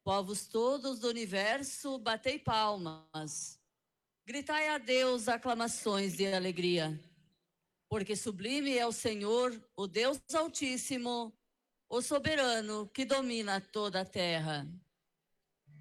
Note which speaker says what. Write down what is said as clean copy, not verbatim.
Speaker 1: Povos todos do universo, batei palmas. Gritai a Deus aclamações de alegria. Porque sublime é o Senhor, o Deus Altíssimo, o soberano que domina toda a terra.